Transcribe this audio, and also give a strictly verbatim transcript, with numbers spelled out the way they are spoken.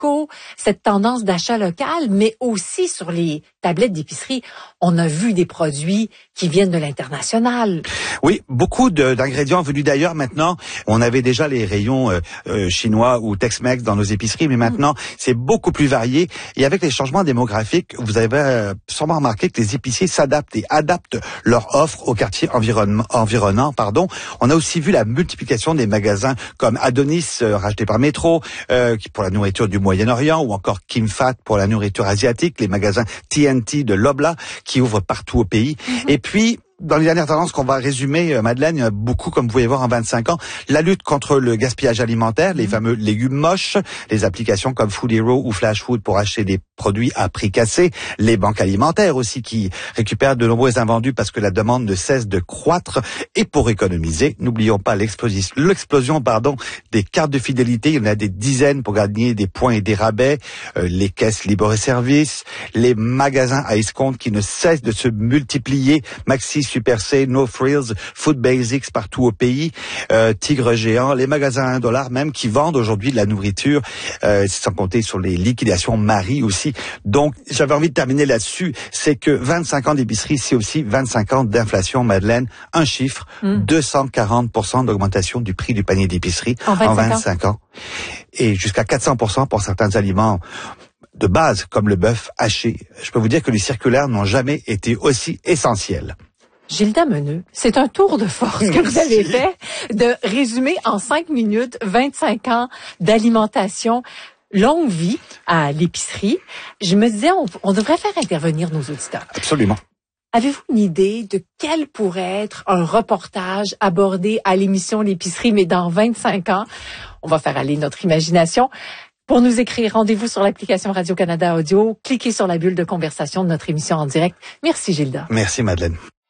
éco, cette tendance d'achat local, mais aussi sur les tablettes d'épicerie, on a vu des produits qui viennent de l'international. Oui, beaucoup de, d'ingrédients venus d'ailleurs maintenant. On avait déjà les rayons euh, euh, chinois ou Tex-Mex dans nos épiceries, mais maintenant, mmh. c'est beaucoup plus varié. Et avec les changements démographiques, vous avez euh, sûrement remarqué que les épiciers s'adaptent et adaptent leur offre au quartier environnement, environnant. Pardon. On a aussi vu la multiplication des magasins comme Adonis, euh, racheté par Metro, euh, pour la nourriture du Moyen-Orient, ou encore Kim Fat pour la nourriture asiatique, les magasins T N T de Loblaw qui ouvrent partout au pays. Mmh. Et puis, dans les dernières tendances qu'on va résumer, euh, Madeleine, il y a beaucoup, comme vous pouvez voir en vingt-cinq ans, la lutte contre le gaspillage alimentaire, les mmh. fameux légumes moches, les applications comme Food Hero ou Flash Food pour acheter des produits à prix cassé, les banques alimentaires aussi qui récupèrent de nombreux invendus parce que la demande ne cesse de croître. Et pour économiser, n'oublions pas l'explosion, l'explosion pardon, des cartes de fidélité. Il y en a des dizaines pour gagner des points et des rabais, euh, les caisses libre service, les magasins à escompte qui ne cessent de se multiplier, Maxi, Super C, No Frills, Food Basics partout au pays, euh, Tigre Géant, les magasins à un dollar même qui vendent aujourd'hui de la nourriture, euh, sans compter sur les liquidations Marie aussi. Donc, j'avais envie de terminer là-dessus, c'est que vingt-cinq ans d'épicerie, c'est aussi vingt-cinq ans d'inflation, Madeleine. Un chiffre, mm. deux cent quarante pour cent d'augmentation du prix du panier d'épicerie en vingt-cinq, en vingt-cinq ans. ans. Et jusqu'à quatre cents pour cent pour certains aliments de base, comme le bœuf haché. Je peux vous dire que les circulaires n'ont jamais été aussi essentiels. Gilda Meneux, c'est un tour de force que vous avez fait de résumer en cinq minutes vingt-cinq ans d'alimentation, longue vie à l'épicerie. Je me disais, on, on devrait faire intervenir nos auditeurs. Absolument. Avez-vous une idée de quel pourrait être un reportage abordé à l'émission L'épicerie, mais dans vingt-cinq ans? On va faire aller notre imagination. Pour nous écrire, rendez-vous sur l'application Radio-Canada Audio. Cliquez sur la bulle de conversation de notre émission en direct. Merci Gilda. Merci Madeleine.